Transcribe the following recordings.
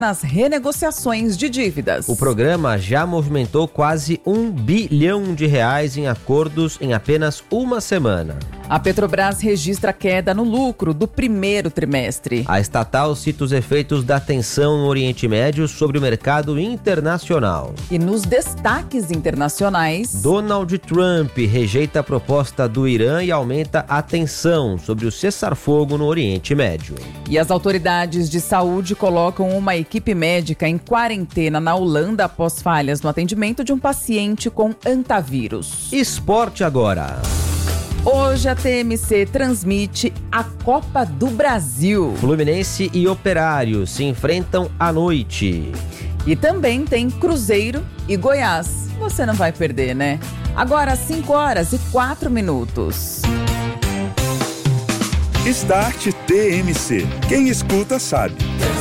nas renegociações de dívidas. O programa já movimentou quase R$1 bilhão em acordos em apenas uma semana. A Petrobras registra queda no lucro do primeiro trimestre. A estatal cita os efeitos da tensão no Oriente Médio sobre o mercado internacional. E nos destaques internacionais, Donald Trump rejeita a proposta do Irã e aumenta a tensão sobre o cessar-fogo no Oriente Médio. E as autoridades de saúde colocam uma equipe médica em quarentena na Holanda após falhas no atendimento de um paciente com antavírus. Esporte agora. Hoje a TMC transmite a Copa do Brasil. Fluminense e Operário se enfrentam à noite. E também tem Cruzeiro e Goiás. Você não vai perder, né? Agora 5h04. Start TMC. Quem escuta sabe.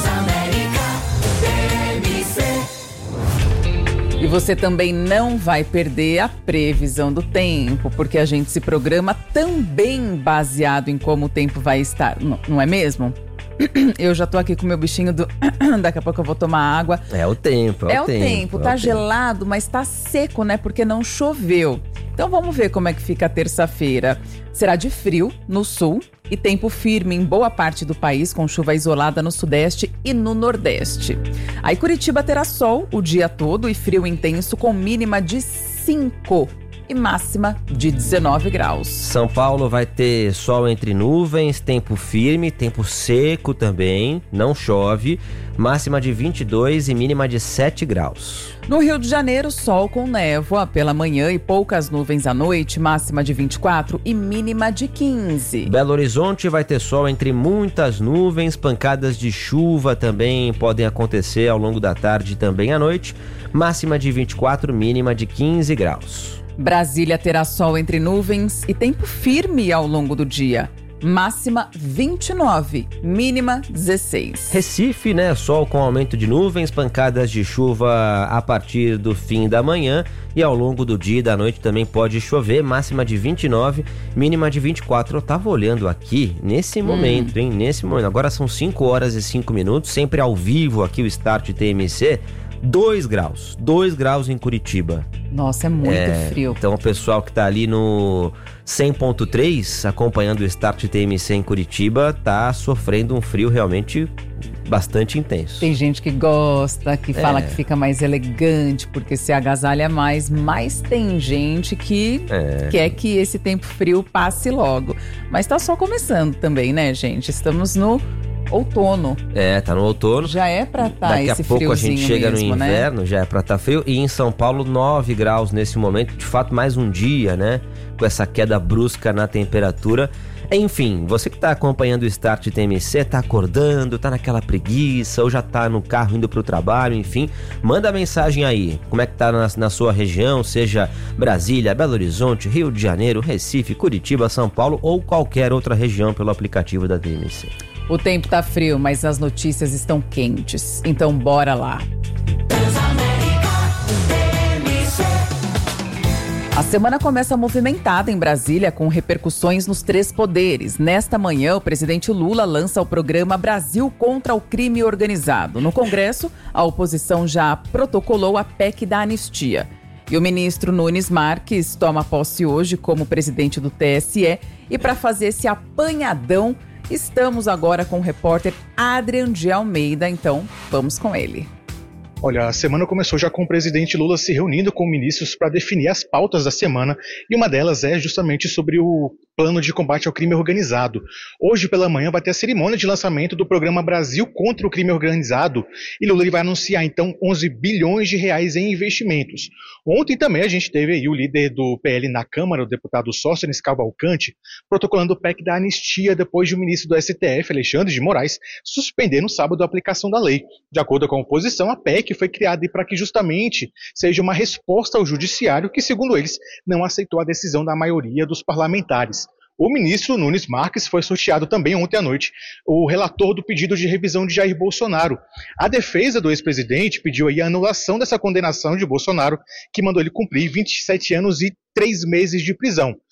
E você também não vai perder a previsão do tempo, porque a gente se programa também baseado em como o tempo vai estar, não é mesmo? Eu já tô aqui com o meu bichinho do... Daqui a pouco eu vou tomar água. É o tempo, é o tempo. Tá gelado, mas tá seco, né? Porque não choveu. Então vamos ver como é que fica a terça-feira. Será de frio no sul e tempo firme em boa parte do país, com chuva isolada no sudeste e no nordeste. Aí Curitiba terá sol o dia todo e frio intenso com mínima de 5 e máxima de 19 graus. São Paulo vai ter sol entre nuvens, tempo firme, tempo seco também, não chove, máxima de 22 e mínima de 7 graus. No Rio de Janeiro, sol com névoa pela manhã e poucas nuvens à noite, máxima de 24 e mínima de 15. Belo Horizonte vai ter sol entre muitas nuvens, pancadas de chuva também podem acontecer ao longo da tarde e também à noite, máxima de 24, mínima de 15 graus. Brasília terá sol entre nuvens e tempo firme ao longo do dia. Máxima 29, mínima 16. Recife, né? Sol com aumento de nuvens, pancadas de chuva a partir do fim da manhã e ao longo do dia e da noite também pode chover, máxima de 29, mínima de 24. Eu tava olhando aqui nesse momento, hein? Nesse momento. Agora são 5h05, sempre ao vivo aqui o Start TMC. 2 graus em Curitiba. Nossa, é muito frio. Então o pessoal que tá ali no 100.3 acompanhando o Start TMC em Curitiba tá sofrendo um frio realmente bastante intenso. Tem gente que gosta, que fala que fica mais elegante porque se agasalha mais, mas tem gente que quer que esse tempo frio passe logo. Mas tá só começando também, né, gente? Estamos no outono. Tá no outono. Já é pra estar esse friozinho. Daqui a pouco a gente chega mesmo, no inverno, né? Já é pra estar frio. E em São Paulo, 9 graus nesse momento. De fato, mais um dia, né? Com essa queda brusca na temperatura. Enfim, você que tá acompanhando o Start TMC, tá acordando, tá naquela preguiça, ou já tá no carro indo pro trabalho, enfim, manda mensagem aí. Como é que tá na sua região, seja Brasília, Belo Horizonte, Rio de Janeiro, Recife, Curitiba, São Paulo ou qualquer outra região pelo aplicativo da TMC. O tempo tá frio, mas as notícias estão quentes. Então bora lá. A semana começa movimentada em Brasília, com repercussões nos 3 poderes. Nesta manhã, o presidente Lula lança o programa Brasil contra o Crime Organizado. No Congresso, a oposição já protocolou a PEC da anistia. E o ministro Nunes Marques toma posse hoje como presidente do TSE. E para fazer esse apanhadão, estamos agora com o repórter Adrian de Almeida, então vamos com ele. Olha, a semana começou já com o presidente Lula se reunindo com ministros para definir as pautas da semana, e uma delas é justamente sobre o plano de combate ao crime organizado. Hoje pela manhã vai ter a cerimônia de lançamento do programa Brasil contra o Crime Organizado, e Lula vai anunciar então 11 bilhões de reais em investimentos. Ontem também a gente teve aí o líder do PL na Câmara, o deputado Sóstenes Cavalcante, protocolando o PEC da anistia depois de o ministro do STF, Alexandre de Moraes, suspender no sábado a aplicação da lei. De acordo com a oposição, a PEC foi criada para que justamente seja uma resposta ao judiciário que, segundo eles, não aceitou a decisão da maioria dos parlamentares. O ministro Nunes Marques foi sorteado também ontem à noite, o relator do pedido de revisão de Jair Bolsonaro. A defesa do ex-presidente pediu aí a anulação dessa condenação de Bolsonaro, que mandou ele cumprir 27 anos e 3 meses de prisão.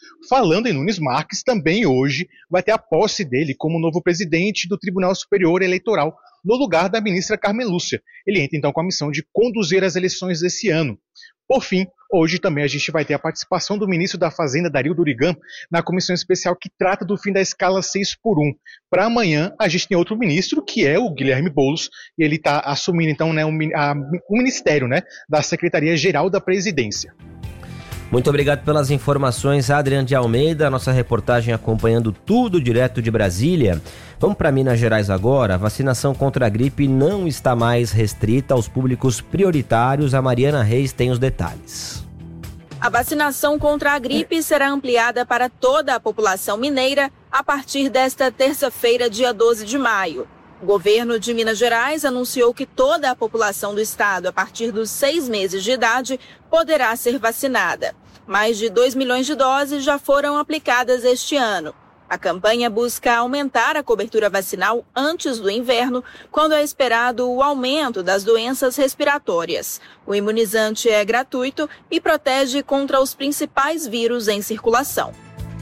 Falando em Nunes Marques, também hoje vai ter a posse dele como novo presidente do Tribunal Superior Eleitoral, no lugar da ministra Carmen Lúcia. Ele entra então com a missão de conduzir as eleições desse ano. Por fim, hoje também a gente vai ter a participação do ministro da Fazenda, Dario Durigan, na comissão especial que trata do fim da escala 6x1. Para amanhã, a gente tem outro ministro, que é o Guilherme Boulos, e ele está assumindo então o ministério, da Secretaria-Geral da Presidência. Muito obrigado pelas informações, Adriano de Almeida, nossa reportagem acompanhando tudo direto de Brasília. Vamos para Minas Gerais agora. A vacinação contra a gripe não está mais restrita aos públicos prioritários. A Mariana Reis tem os detalhes. A vacinação contra a gripe será ampliada para toda a população mineira a partir desta terça-feira, dia 12 de maio. O governo de Minas Gerais anunciou que toda a população do estado, a partir dos 6 meses de idade, poderá ser vacinada. Mais de 2 milhões de doses já foram aplicadas este ano. A campanha busca aumentar a cobertura vacinal antes do inverno, quando é esperado o aumento das doenças respiratórias. O imunizante é gratuito e protege contra os principais vírus em circulação.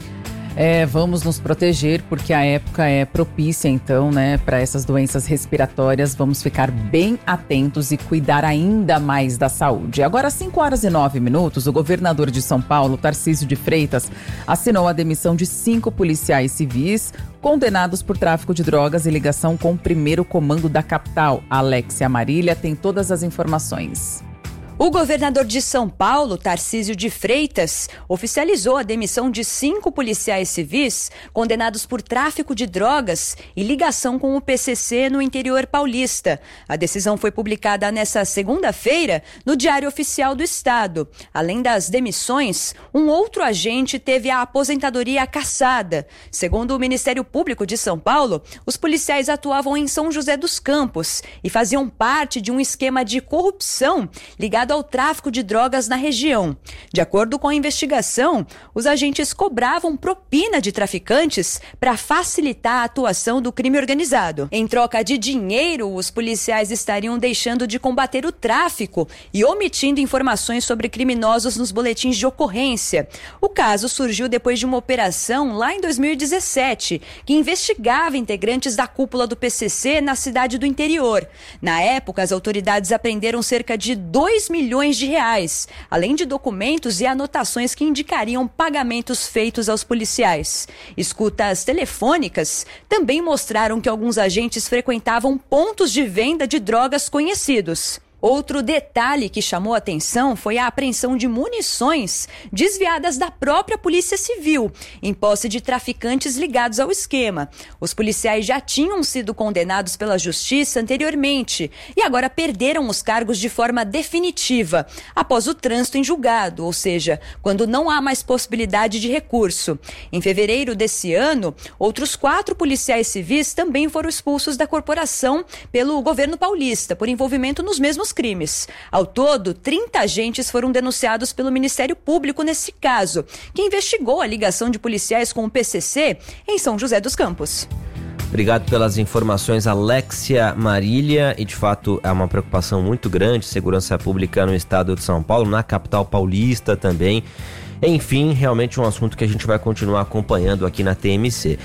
Vamos nos proteger, porque a época é propícia, então, para essas doenças respiratórias. Vamos ficar bem atentos e cuidar ainda mais da saúde. Agora, 5h09, o governador de São Paulo, Tarcísio de Freitas, assinou a demissão de 5 policiais civis condenados por tráfico de drogas e ligação com o primeiro comando da capital. Alexia Marília tem todas as informações. O governador de São Paulo, Tarcísio de Freitas, oficializou a demissão de 5 policiais civis condenados por tráfico de drogas e ligação com o PCC no interior paulista. A decisão foi publicada nesta segunda-feira no Diário Oficial do Estado. Além das demissões, um outro agente teve a aposentadoria cassada. Segundo o Ministério Público de São Paulo, os policiais atuavam em São José dos Campos e faziam parte de um esquema de corrupção ligado ao tráfico de drogas na região. De acordo com a investigação, os agentes cobravam propina de traficantes para facilitar a atuação do crime organizado. Em troca de dinheiro, os policiais estariam deixando de combater o tráfico e omitindo informações sobre criminosos nos boletins de ocorrência. O caso surgiu depois de uma operação lá em 2017, que investigava integrantes da cúpula do PCC na cidade do interior. Na época, as autoridades apreenderam cerca de 2 milhões de reais, além de documentos e anotações que indicariam pagamentos feitos aos policiais. Escutas telefônicas também mostraram que alguns agentes frequentavam pontos de venda de drogas conhecidos. Outro detalhe que chamou a atenção foi a apreensão de munições desviadas da própria Polícia Civil, em posse de traficantes ligados ao esquema. Os policiais já tinham sido condenados pela Justiça anteriormente e agora perderam os cargos de forma definitiva, após o trânsito em julgado, ou seja, quando não há mais possibilidade de recurso. Em fevereiro desse ano, outros 4 policiais civis também foram expulsos da corporação pelo governo paulista por envolvimento nos mesmos crimes. Ao todo, 30 agentes foram denunciados pelo Ministério Público nesse caso, que investigou a ligação de policiais com o PCC em São José dos Campos. Obrigado pelas informações, Alexia Marília. E de fato é uma preocupação muito grande, segurança pública no estado de São Paulo, na capital paulista também. Enfim, realmente um assunto que a gente vai continuar acompanhando aqui na TMC.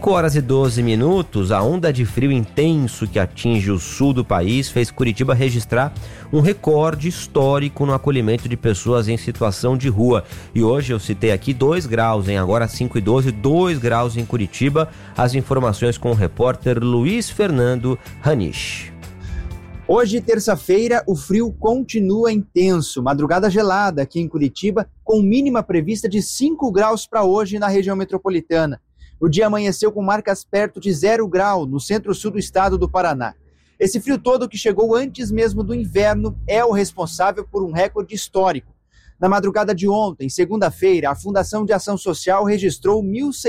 5h12, a onda de frio intenso que atinge o sul do país fez Curitiba registrar um recorde histórico no acolhimento de pessoas em situação de rua. E hoje eu citei aqui 2 graus, agora 5h12, 2 graus em Curitiba. As informações com o repórter Luiz Fernando Ranish. Hoje, terça-feira, o frio continua intenso. Madrugada gelada aqui em Curitiba, com mínima prevista de 5 graus para hoje na região metropolitana. O dia amanheceu com marcas perto de 0 grau no centro-sul do estado do Paraná. Esse frio todo, que chegou antes mesmo do inverno, é o responsável por um recorde histórico. Na madrugada de ontem, segunda-feira, a Fundação de Ação Social registrou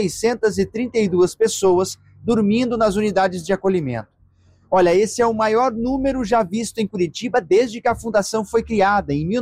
1.632 pessoas dormindo nas unidades de acolhimento. Olha, esse é o maior número já visto em Curitiba desde que a fundação foi criada, em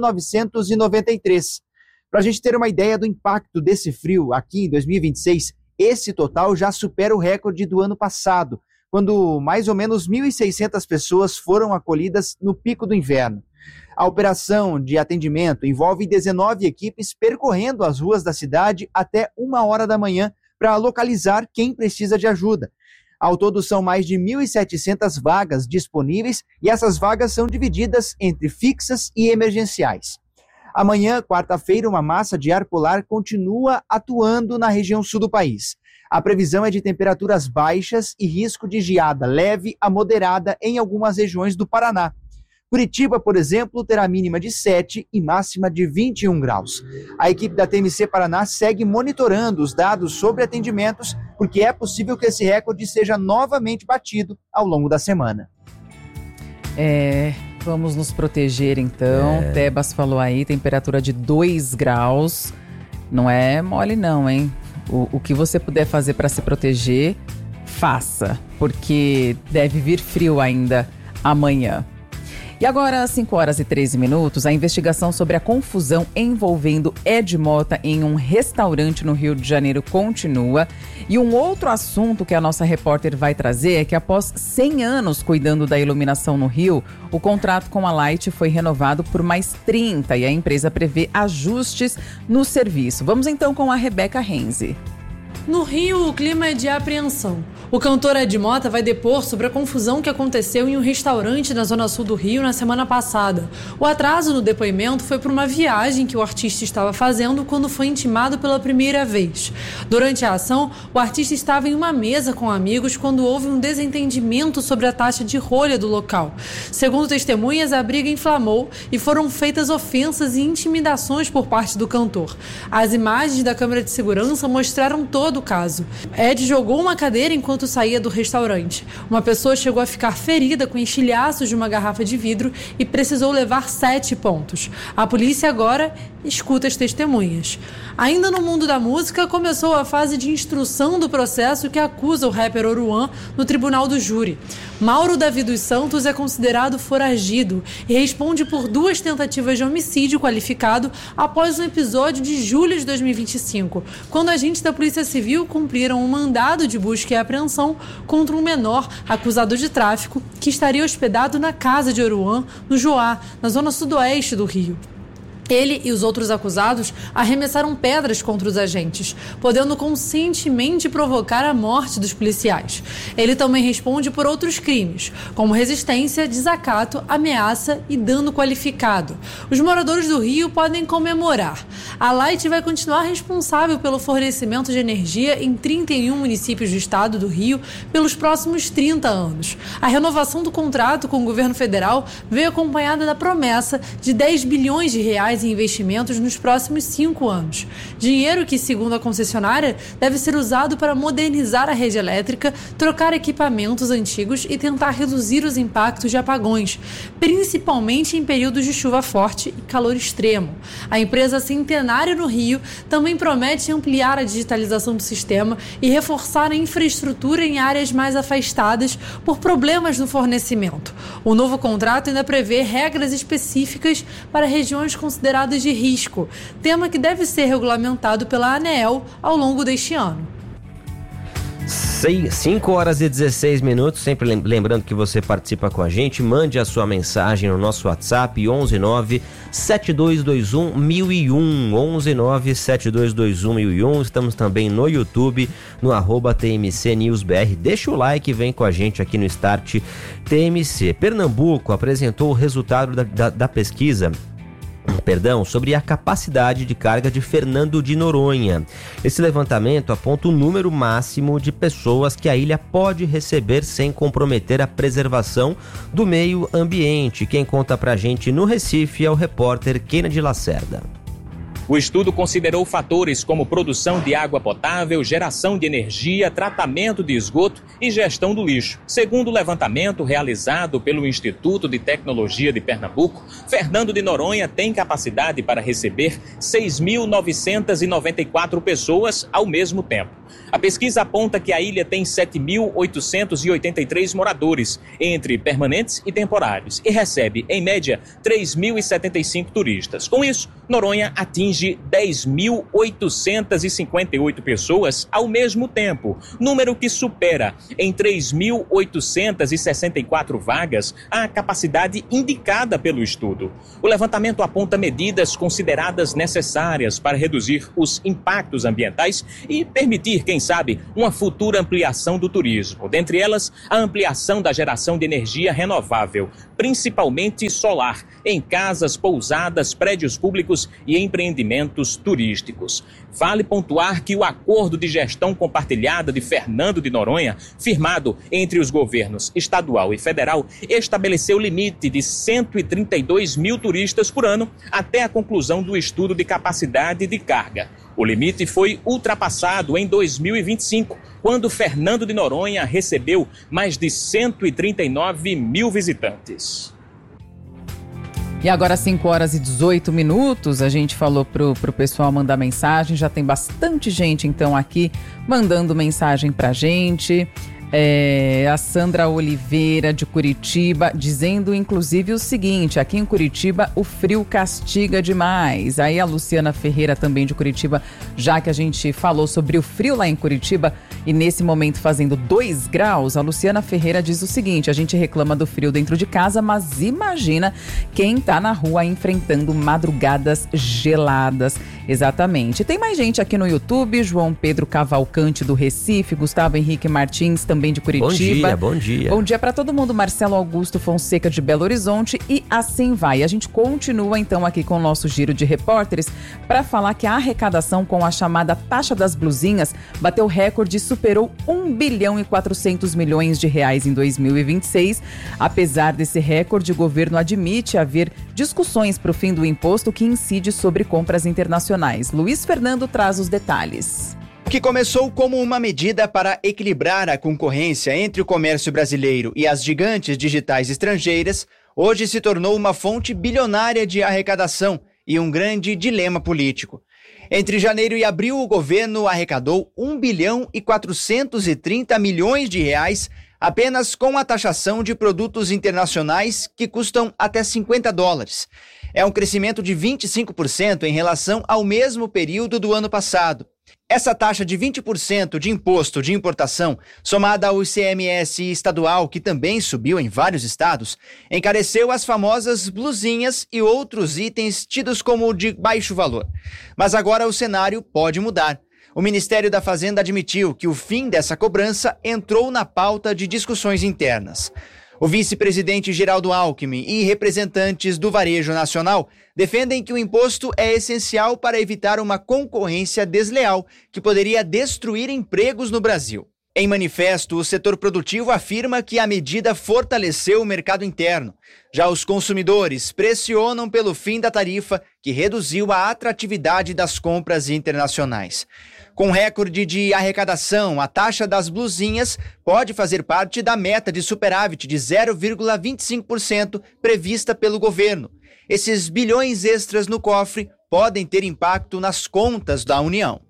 1993. Para a gente ter uma ideia do impacto desse frio aqui em 2026, esse total já supera o recorde do ano passado. quando mais ou menos 1.600 pessoas foram acolhidas no pico do inverno. A operação de atendimento envolve 19 equipes percorrendo as ruas da cidade até 1h da manhã para localizar quem precisa de ajuda. Ao todo, são mais de 1.700 vagas disponíveis e essas vagas são divididas entre fixas e emergenciais. Amanhã, quarta-feira, uma massa de ar polar continua atuando na região sul do país. A previsão é de temperaturas baixas e risco de geada leve a moderada em algumas regiões do Paraná. Curitiba, por exemplo, terá mínima de 7 e máxima de 21 graus. A equipe da TMC Paraná segue monitorando os dados sobre atendimentos, porque é possível que esse recorde seja novamente batido ao longo da semana. Vamos nos proteger então. Tebas falou aí, temperatura de 2 graus. Não é mole não, hein? O que você puder fazer para se proteger, faça, porque deve vir frio ainda amanhã. E agora, às 5h13, a investigação sobre a confusão envolvendo Ed Mota em um restaurante no Rio de Janeiro continua. E um outro assunto que a nossa repórter vai trazer é que após 100 anos cuidando da iluminação no Rio, o contrato com a Light foi renovado por mais 30 e a empresa prevê ajustes no serviço. Vamos então com a Rebeca Renzi. No Rio, o clima é de apreensão. O cantor Ed Mota vai depor sobre a confusão que aconteceu em um restaurante na zona sul do Rio na semana passada. O atraso no depoimento foi por uma viagem que o artista estava fazendo quando foi intimado pela primeira vez. Durante a ação, o artista estava em uma mesa com amigos quando houve um desentendimento sobre a taxa de rolha do local. Segundo testemunhas, a briga inflamou e foram feitas ofensas e intimidações por parte do cantor. As imagens da câmera de segurança mostraram todo o caso. Ed jogou uma cadeira enquanto saía do restaurante. Uma pessoa chegou a ficar ferida com estilhaços de uma garrafa de vidro e precisou levar 7 pontos. A polícia agora escuta as testemunhas. Ainda no mundo da música, começou a fase de instrução do processo que acusa o rapper Oruan no tribunal do júri. Mauro Davi dos Santos é considerado foragido e responde por 2 tentativas de homicídio qualificado após um episódio de julho de 2025, quando agentes da Polícia Civil cumpriram um mandado de busca e apreensão contra um menor acusado de tráfico que estaria hospedado na casa de Oruan, no Joá, na zona sudoeste do Rio. Ele e os outros acusados arremessaram pedras contra os agentes, podendo conscientemente provocar a morte dos policiais. Ele também responde por outros crimes, como resistência, desacato, ameaça e dano qualificado. Os moradores do Rio podem comemorar. A Light vai continuar responsável pelo fornecimento de energia em 31 municípios do estado do Rio pelos próximos 30 anos. A renovação do contrato com o governo federal veio acompanhada da promessa de 10 bilhões de reais em investimentos nos próximos 5 anos. Dinheiro que, segundo a concessionária, deve ser usado para modernizar a rede elétrica, trocar equipamentos antigos e tentar reduzir os impactos de apagões, principalmente em períodos de chuva forte e calor extremo. A empresa centenária no Rio também promete ampliar a digitalização do sistema e reforçar a infraestrutura em áreas mais afastadas por problemas no fornecimento. O novo contrato ainda prevê regras específicas para regiões consideradas de risco, tema que deve ser regulamentado pela ANEEL ao longo deste ano. 5h16, sempre lembrando que você participa com a gente, mande a sua mensagem no nosso WhatsApp 119-7221-1001, 119-7221-1001, estamos também no YouTube, no @TMCNewsBR, deixa o like e vem com a gente aqui no Start TMC. Pernambuco apresentou o resultado da pesquisa sobre a capacidade de carga de Fernando de Noronha. Esse levantamento aponta o número máximo de pessoas que a ilha pode receber sem comprometer a preservação do meio ambiente. Quem conta pra gente no Recife é o repórter Kennedy Lacerda. O estudo considerou fatores como produção de água potável, geração de energia, tratamento de esgoto e gestão do lixo. Segundo o levantamento realizado pelo Instituto de Tecnologia de Pernambuco, Fernando de Noronha tem capacidade para receber 6.994 pessoas ao mesmo tempo. A pesquisa aponta que a ilha tem 7.883 moradores, entre permanentes e temporários, e recebe, em média, 3.075 turistas. Com isso, Noronha atinge atinge 10.858 pessoas ao mesmo tempo, número que supera em 3.864 vagas a capacidade indicada pelo estudo. O levantamento aponta medidas consideradas necessárias para reduzir os impactos ambientais e permitir, quem sabe, uma futura ampliação do turismo. Dentre elas, a ampliação da geração de energia renovável, principalmente solar, em casas, pousadas, prédios públicos e empreendimentos turísticos. Vale pontuar que o acordo de gestão compartilhada de Fernando de Noronha, firmado entre os governos estadual e federal, estabeleceu limite de 132 mil turistas por ano até a conclusão do estudo de capacidade de carga. O limite foi ultrapassado em 2025, quando Fernando de Noronha recebeu mais de 139 mil visitantes. E agora 5h18, a gente falou pro pessoal mandar mensagem, já tem bastante gente então aqui mandando mensagem pra gente. A Sandra Oliveira de Curitiba dizendo inclusive o seguinte: aqui em Curitiba o frio castiga demais. Aí a Luciana Ferreira também de Curitiba, já que a gente falou sobre o frio lá em Curitiba e nesse momento fazendo 2 graus, a Luciana Ferreira diz o seguinte: a gente reclama do frio dentro de casa, mas imagina quem tá na rua enfrentando madrugadas geladas. Exatamente. Tem mais gente aqui no YouTube: João Pedro Cavalcante do Recife, Gustavo Henrique Martins também de Curitiba. Bom dia. Bom dia para todo mundo. Marcelo Augusto Fonseca de Belo Horizonte e assim vai. A gente continua então aqui com o nosso giro de repórteres para falar que a arrecadação com a chamada taxa das blusinhas bateu recorde e superou 1 bilhão e 400 milhões de reais em 2026. Apesar desse recorde, o governo admite haver discussões para o fim do imposto que incide sobre compras internacionais. Luiz Fernando traz os detalhes. O que começou como uma medida para equilibrar a concorrência entre o comércio brasileiro e as gigantes digitais estrangeiras, hoje se tornou uma fonte bilionária de arrecadação e um grande dilema político. Entre janeiro e abril, o governo arrecadou 1 bilhão e 430 milhões de reais apenas com a taxação de produtos internacionais que custam até $50. É um crescimento de 25% em relação ao mesmo período do ano passado. Essa taxa de 20% de imposto de importação, somada ao ICMS estadual, que também subiu em vários estados, encareceu as famosas blusinhas e outros itens tidos como de baixo valor. Mas agora o cenário pode mudar. O Ministério da Fazenda admitiu que o fim dessa cobrança entrou na pauta de discussões internas. O vice-presidente Geraldo Alckmin e representantes do varejo nacional defendem que o imposto é essencial para evitar uma concorrência desleal que poderia destruir empregos no Brasil. Em manifesto, o setor produtivo afirma que a medida fortaleceu o mercado interno. Já os consumidores pressionam pelo fim da tarifa, que reduziu a atratividade das compras internacionais. Com recorde de arrecadação, a taxa das blusinhas pode fazer parte da meta de superávit de 0,25% prevista pelo governo. Esses bilhões extras no cofre podem ter impacto nas contas da União.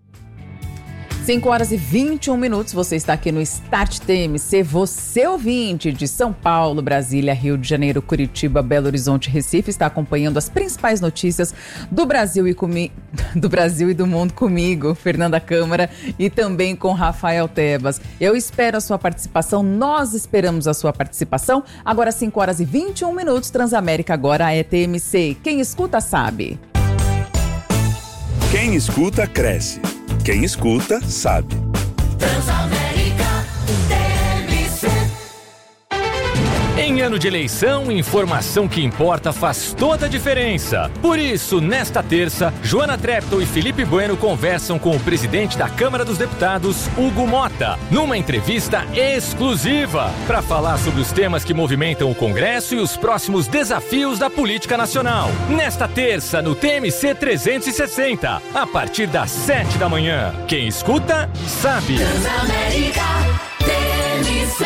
5h21, você está aqui no Start TMC, você ouvinte de São Paulo, Brasília, Rio de Janeiro, Curitiba, Belo Horizonte, Recife, está acompanhando as principais notícias do Brasil e do mundo comigo, Fernanda Câmara, e também com Rafael Tebas. Eu espero a sua participação, nós esperamos a sua participação. Agora 5h21, Transamérica agora é TMC. Quem escuta sabe. Quem escuta cresce. Quem escuta, sabe. Transamérica TMC. Em ano de eleição, informação que importa faz toda a diferença. Por isso, nesta terça, Joana Treptow e Felipe Bueno conversam com o presidente da Câmara dos Deputados, Hugo Mota, numa entrevista exclusiva para falar sobre os temas que movimentam o Congresso e os próximos desafios da política nacional. Nesta terça, no TMC 360, a partir das 7 da manhã. Quem escuta, sabe. Transamérica TMC.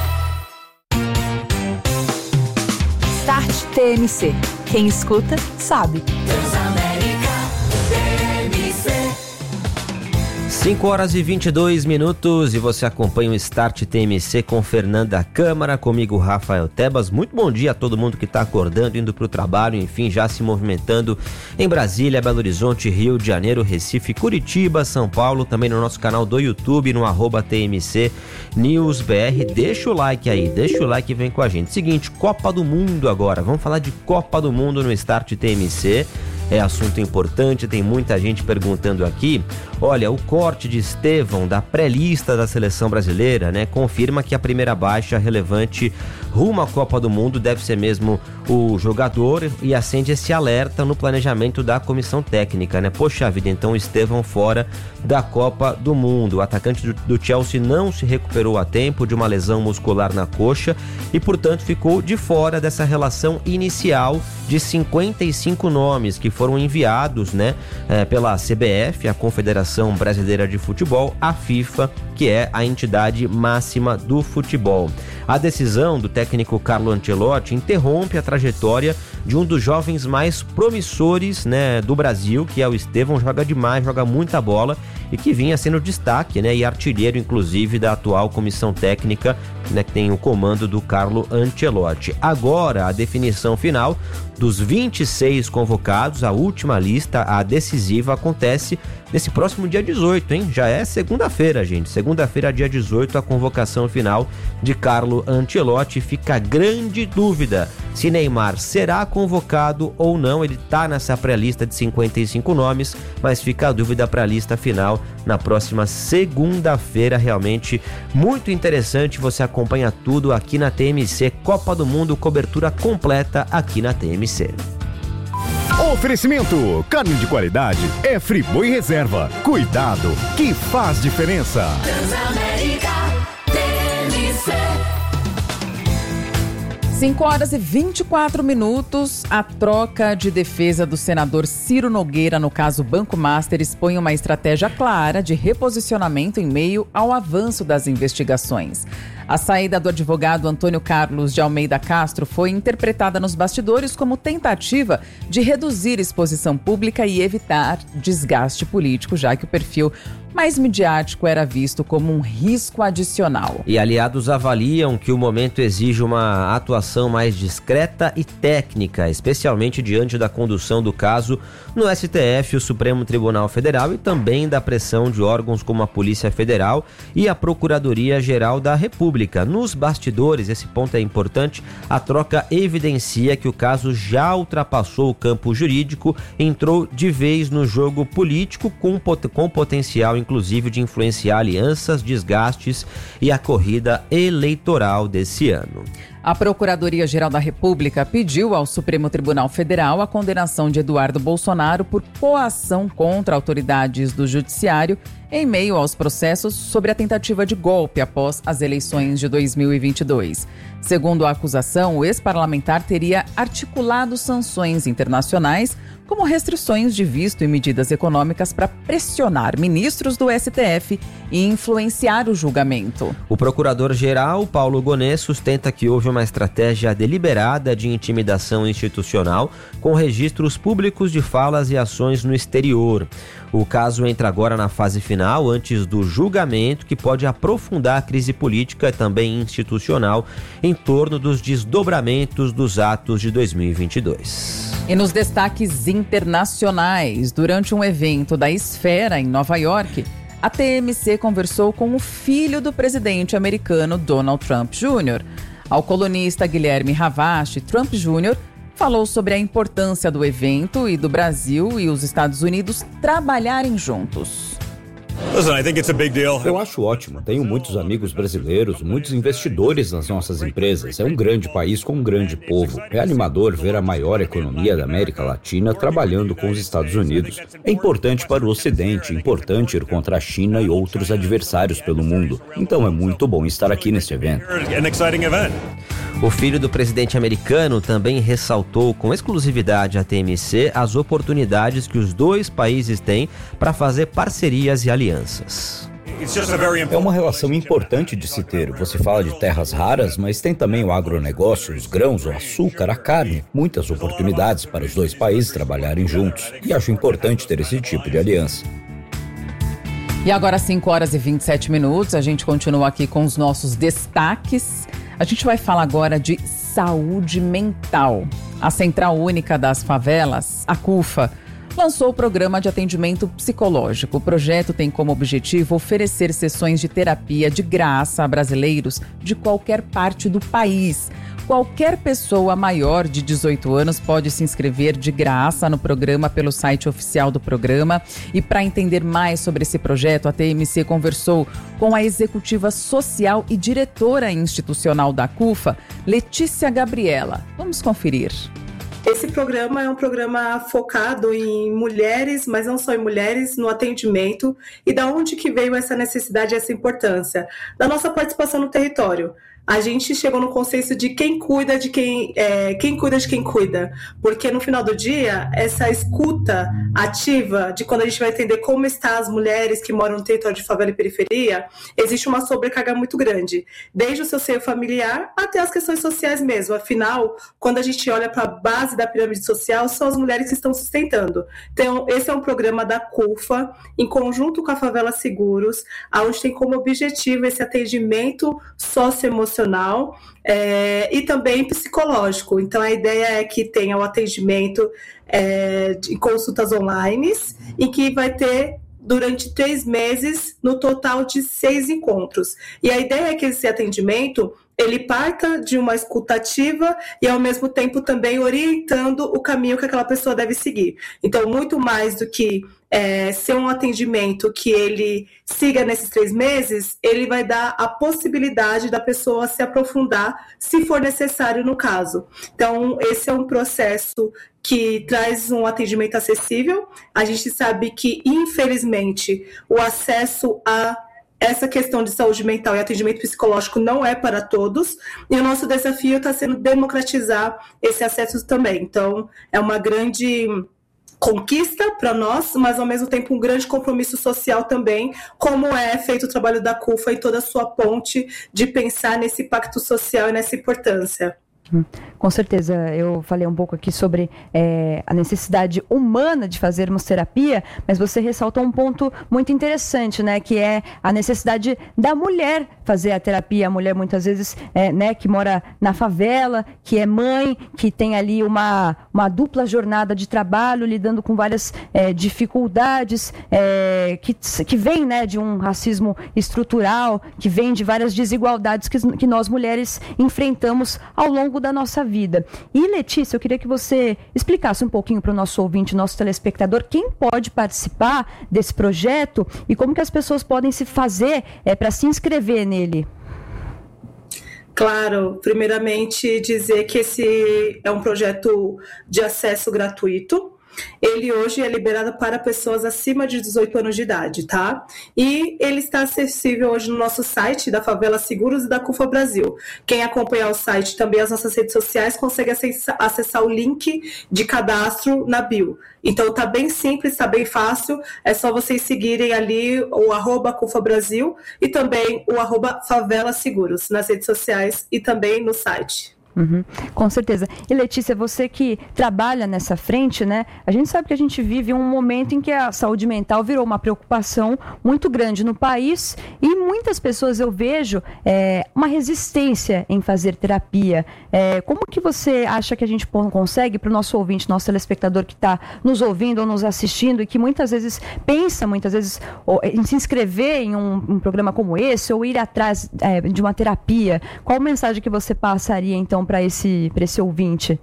Start TMC. Quem escuta, sabe. Transamérica TMC. 5h22 e você acompanha o Start TMC com Fernanda Câmara, comigo Rafael Tebas. Muito bom dia a todo mundo que está acordando, indo para o trabalho, enfim, já se movimentando em Brasília, Belo Horizonte, Rio de Janeiro, Recife, Curitiba, São Paulo, também no nosso canal do YouTube, no @TMC News BR. Deixa o like aí, deixa o like e vem com a gente. Seguinte, Copa do Mundo agora, vamos falar de Copa do Mundo no Start TMC. É assunto importante, tem muita gente perguntando aqui. Olha, o corte de Estevão da pré-lista da seleção brasileira, né, confirma que a primeira baixa relevante rumo à Copa do Mundo deve ser mesmo o jogador e acende esse alerta no planejamento da comissão técnica, né? Poxa vida, então o Estevão fora da Copa do Mundo. O atacante do Chelsea não se recuperou a tempo de uma lesão muscular na coxa e, portanto, ficou de fora dessa relação inicial de 55 nomes que foram enviados, né, pela CBF, a Confederação Brasileira de Futebol, a FIFA, que é a entidade máxima do futebol. A decisão do técnico Carlo Ancelotti interrompe a trajetória de um dos jovens mais promissores, né, do Brasil, que é o Estevão. Joga demais, joga muita bola e que vinha sendo destaque, né, e artilheiro inclusive da atual comissão técnica, né, que tem o comando do Carlo Ancelotti. Agora a definição final dos 26 convocados, a última lista, a decisiva, acontece nesse próximo dia 18, hein? Já é segunda-feira, gente. Segunda-feira, dia 18, a convocação final de Carlo Ancelotti. Fica grande dúvida se Neymar será convocado ou não. Ele tá nessa pré-lista de 55 nomes, mas fica a dúvida para a lista final na próxima segunda-feira. Realmente muito interessante. Você acompanha tudo aqui na TMC. Copa do Mundo, cobertura completa aqui na TMC. Oferecimento: carne de qualidade é Friboi Reserva. Cuidado que faz diferença. Transamérica TMC. 5h24. A troca de defesa do senador Ciro Nogueira no caso Banco Master expõe uma estratégia clara de reposicionamento em meio ao avanço das investigações. A saída do advogado Antônio Carlos de Almeida Castro foi interpretada nos bastidores como tentativa de reduzir exposição pública e evitar desgaste político, já que o perfil mais midiático era visto como um risco adicional. E aliados avaliam que o momento exige uma atuação mais discreta e técnica, especialmente diante da condução do caso no STF, o Supremo Tribunal Federal, e também da pressão de órgãos como a Polícia Federal e a Procuradoria-Geral da República. Nos bastidores, esse ponto é importante, a troca evidencia que o caso já ultrapassou o campo jurídico, entrou de vez no jogo político com potencial inclusive de influenciar alianças, desgastes e a corrida eleitoral desse ano. A Procuradoria-Geral da República pediu ao Supremo Tribunal Federal a condenação de Eduardo Bolsonaro por coação contra autoridades do Judiciário em meio aos processos sobre a tentativa de golpe após as eleições de 2022. Segundo a acusação, o ex-parlamentar teria articulado sanções internacionais, como restrições de visto e medidas econômicas para pressionar ministros do STF e influenciar o julgamento. O procurador-geral, Paulo Gonet, sustenta que houve uma estratégia deliberada de intimidação institucional com registros públicos de falas e ações no exterior. O caso entra agora na fase final, antes do julgamento, que pode aprofundar a crise política e também institucional em torno dos desdobramentos dos atos de 2022. E nos destaques internacionais, durante um evento da Esfera em Nova York, a TMC conversou com o filho do presidente americano Donald Trump Jr. Ao colunista Guilherme Ravache, Trump Jr. falou sobre a importância do evento e do Brasil e os Estados Unidos trabalharem juntos. Eu acho ótimo. Tenho muitos amigos brasileiros, muitos investidores nas nossas empresas. É um grande país com um grande povo. É animador ver a maior economia da América Latina trabalhando com os Estados Unidos. É importante para o Ocidente, importante ir contra a China e outros adversários pelo mundo. Então é muito bom estar aqui neste evento. O filho do presidente americano também ressaltou com exclusividade à TMC as oportunidades que os dois países têm para fazer parcerias e alianças. É uma relação importante de se ter. Você fala de terras raras, mas tem também o agronegócio, os grãos, o açúcar, a carne. Muitas oportunidades para os dois países trabalharem juntos. E acho importante ter esse tipo de aliança. E agora 5h27, a gente continua aqui com os nossos destaques. A gente vai falar agora de saúde mental. A Central Única das Favelas, a CUFA, lançou o programa de atendimento psicológico. O projeto tem como objetivo oferecer sessões de terapia de graça a brasileiros de qualquer parte do país. Qualquer pessoa maior de 18 anos pode se inscrever de graça no programa pelo site oficial do programa. E para entender mais sobre esse projeto, a TMC conversou com a executiva social e diretora institucional da CUFA, Letícia Gabriela. Vamos conferir. Esse programa é um programa focado em mulheres, mas não só em mulheres, no atendimento. E da onde que veio essa necessidade e essa importância? Da nossa participação no território. A gente chegou no consenso de quem cuida de quem cuida de quem cuida, porque no final do dia, essa escuta ativa de quando a gente vai entender como estão as mulheres que moram no território de favela e periferia, existe uma sobrecarga muito grande, desde o seu seio familiar até as questões sociais mesmo. Afinal, quando a gente olha para a base da pirâmide social, são as mulheres que estão sustentando. Então, esse é um programa da CUFA, em conjunto com a Favela Seguros, onde tem como objetivo esse atendimento socioemocional e também psicológico. Então, a ideia é que tenha o atendimento de consultas online, e que vai ter durante 3 meses, no total de 6 encontros. E a ideia é que esse atendimento ele parta de uma escutativa e, ao mesmo tempo, também orientando o caminho que aquela pessoa deve seguir. Então, muito mais do que ser um atendimento que ele siga nesses 3 meses, ele vai dar a possibilidade da pessoa se aprofundar, se for necessário no caso. Então, esse é um processo que traz um atendimento acessível. A gente sabe que, infelizmente, o acesso a essa questão de saúde mental e atendimento psicológico não é para todos, e o nosso desafio está sendo democratizar esse acesso também. Então, é uma grande conquista para nós, mas ao mesmo tempo um grande compromisso social também, como é feito o trabalho da CUFA e toda a sua ponte de pensar nesse pacto social e nessa importância. Com certeza, eu falei um pouco aqui sobre a necessidade humana de fazermos terapia, mas você ressaltou um ponto muito interessante, né, que é a necessidade da mulher fazer a terapia. A mulher muitas vezes, que mora na favela, que é mãe, que tem ali uma dupla jornada de trabalho, lidando com várias dificuldades, que vem, né, de um racismo estrutural, que vem de várias desigualdades que nós mulheres enfrentamos ao longo da nossa vida. E, Letícia, eu queria que você explicasse um pouquinho para o nosso ouvinte, nosso telespectador, quem pode participar desse projeto e como que as pessoas podem se fazer para se inscrever nele. Claro, primeiramente dizer que esse é um projeto de acesso gratuito. Ele hoje é liberado para pessoas acima de 18 anos de idade, tá? E ele está acessível hoje no nosso site da Favela Seguros e da CUFA Brasil. Quem acompanhar o site e também as nossas redes sociais consegue acessar o link de cadastro na bio. Então tá bem simples, tá bem fácil, é só vocês seguirem ali o @CUFA Brasil e também o @Favela Seguros nas redes sociais e também no site. Com certeza. E, Letícia, você que trabalha nessa frente, né? A gente sabe que a gente vive um momento em que a saúde mental virou uma preocupação muito grande no país, e muitas pessoas, eu vejo, uma resistência em fazer terapia. Como que você acha que a gente consegue, para o nosso ouvinte, nosso telespectador que está nos ouvindo ou nos assistindo e que muitas vezes pensa, em se inscrever em um programa como esse ou ir atrás de uma terapia, qual mensagem que você passaria, então, para esse ouvinte?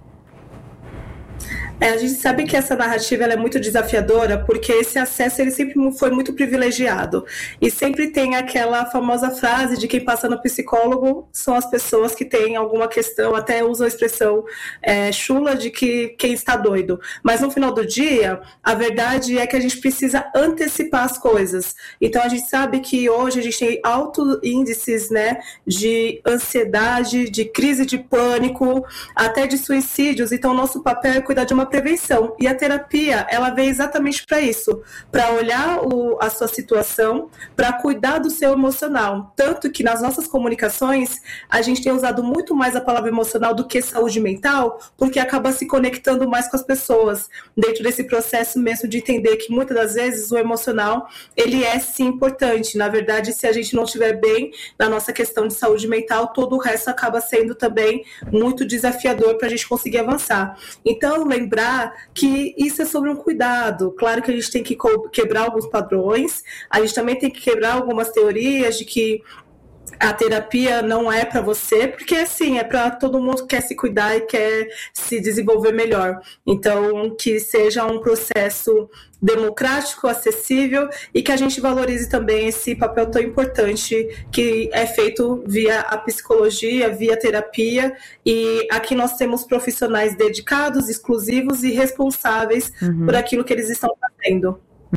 A gente sabe que essa narrativa ela é muito desafiadora, porque esse acesso ele sempre foi muito privilegiado. E sempre tem aquela famosa frase de quem passa no psicólogo são as pessoas que têm alguma questão, até usam a expressão chula de que quem está doido. Mas no final do dia, a verdade é que a gente precisa antecipar as coisas. Então a gente sabe que hoje a gente tem altos índices, né, de ansiedade, de crise de pânico, até de suicídios. Então o nosso papel é cuidar de uma prevenção. E a terapia, ela vem exatamente para isso, para olhar a sua situação, para cuidar do seu emocional. Tanto que nas nossas comunicações, a gente tem usado muito mais a palavra emocional do que saúde mental, porque acaba se conectando mais com as pessoas, dentro desse processo mesmo de entender que muitas das vezes o emocional, ele é sim importante. Na verdade, se a gente não estiver bem na nossa questão de saúde mental, todo o resto acaba sendo também muito desafiador para a gente conseguir avançar. Então, lembrar que isso é sobre um cuidado. Claro que a gente tem que quebrar alguns padrões, a gente também tem que quebrar algumas teorias de que a terapia não é para você, porque assim, é para todo mundo que quer se cuidar e quer se desenvolver melhor. Então, que seja um processo democrático, acessível e que a gente valorize também esse papel tão importante que é feito via a psicologia, via terapia, e aqui nós temos profissionais dedicados, exclusivos e responsáveis por aquilo que eles estão fazendo.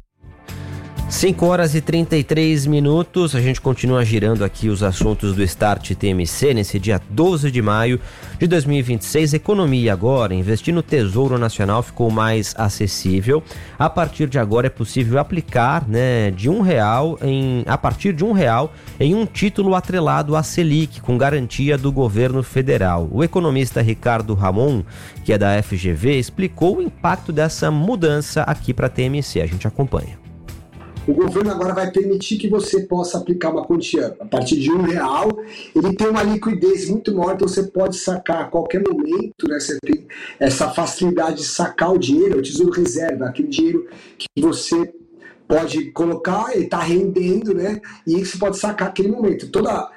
5h33, a gente continua girando aqui os assuntos do Start TMC nesse dia 12 de maio de 2026. Economia agora, investir no Tesouro Nacional ficou mais acessível. A partir de agora é possível aplicar, né, a partir de R$1 em um título atrelado à Selic, com garantia do governo federal. O economista Ricardo Ramon, que é da FGV, explicou o impacto dessa mudança aqui para a TMC. A gente acompanha. O governo agora vai permitir que você possa aplicar uma quantia a partir de R$1. Ele tem uma liquidez muito maior, então você pode sacar a qualquer momento, né? Você tem essa facilidade de sacar o dinheiro, o Tesouro Reserva, aquele dinheiro que você pode colocar, ele está rendendo, né? E você pode sacar aquele momento.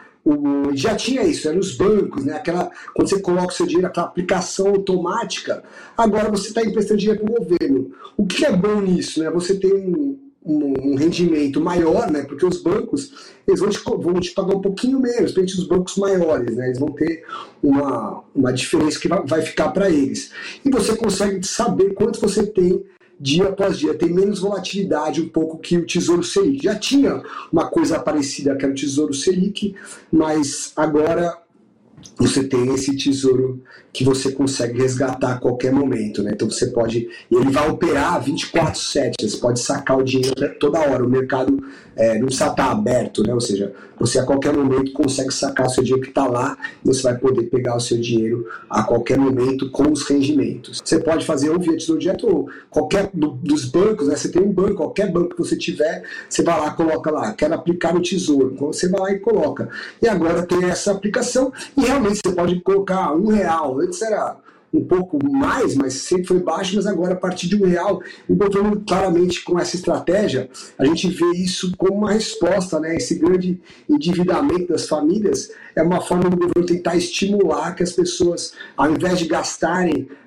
Já tinha isso, era nos bancos, né? Quando você coloca o seu dinheiro, aquela aplicação automática, agora você está emprestando dinheiro para o governo. O que é bom nisso, né? Você tem um rendimento maior, né? Porque os bancos eles vão te pagar um pouquinho menos, principalmente os bancos maiores, né? Eles vão ter uma diferença que vai ficar para eles. E você consegue saber quanto você tem dia após dia, tem menos volatilidade um pouco que o Tesouro Selic. Já tinha uma coisa parecida que era o Tesouro Selic, mas agora você tem esse tesouro que você consegue resgatar a qualquer momento, né? Então você pode, ele vai operar 24/7, você pode sacar o dinheiro toda hora, o mercado não precisa estar aberto, né? Ou seja, você a qualquer momento consegue sacar o seu dinheiro que está lá, e você vai poder pegar o seu dinheiro a qualquer momento com os rendimentos. Você pode fazer ou via Tesouro Direto ou qualquer dos bancos, né? Você tem um banco, qualquer banco que você tiver, você vai lá, coloca lá, quero aplicar no Tesouro, então você vai lá e coloca. E agora tem essa aplicação, e realmente você pode colocar R$1, antes era um pouco mais, mas sempre foi baixo, mas agora a partir de R$1, o governo claramente com essa estratégia, a gente vê isso como uma resposta, né? Esse grande endividamento das famílias é uma forma do governo tentar estimular que as pessoas, ao invés de gastar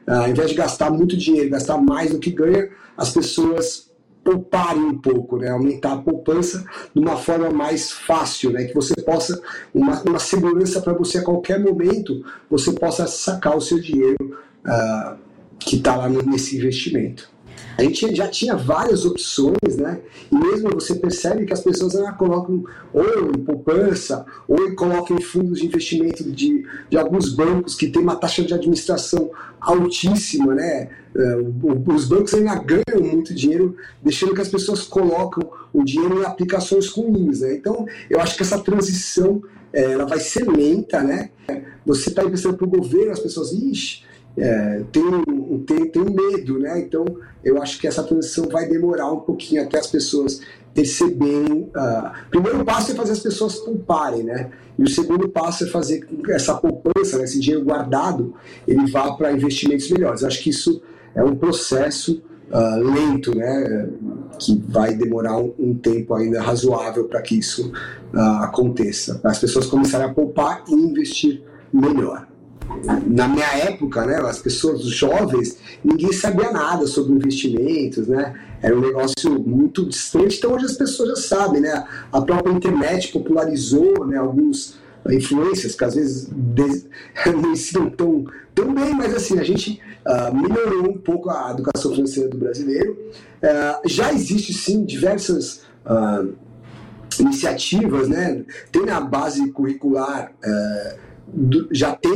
muito dinheiro, gastar mais do que ganha, as pessoas pouparem um pouco, né? Aumentar a poupança de uma forma mais fácil, né? Que você possa, uma segurança para você a qualquer momento, você possa sacar o seu dinheiro que está lá nesse investimento. A gente já tinha várias opções, né? E mesmo você percebe que as pessoas colocam ou em poupança, ou colocam em fundos de investimento de alguns bancos que tem uma taxa de administração altíssima, né? Os bancos ainda ganham muito dinheiro, deixando que as pessoas colocam o dinheiro em aplicações ruins, né? Então, eu acho que essa transição ela vai ser lenta, né? Você está emprestando para o governo, as pessoas, tem um medo, né? Então eu acho que essa transição vai demorar um pouquinho até as pessoas perceberem. O primeiro passo é fazer as pessoas pouparem, né? E o segundo passo é fazer essa poupança, né, esse dinheiro guardado, ele vá para investimentos melhores. Eu acho que isso é um processo lento, né? Que vai demorar um tempo ainda razoável para que isso aconteça, para as pessoas começarem a poupar e investir melhor. Na minha época, né, as pessoas, os jovens, ninguém sabia nada sobre investimentos, né? Era um negócio muito distante. Então hoje as pessoas já sabem, né? A própria internet popularizou, né, alguns influências que às vezes não ensinam tão bem, mas assim, a gente melhorou um pouco a educação financeira do brasileiro. Já existe sim diversas iniciativas, né? Tem na base curricular já tem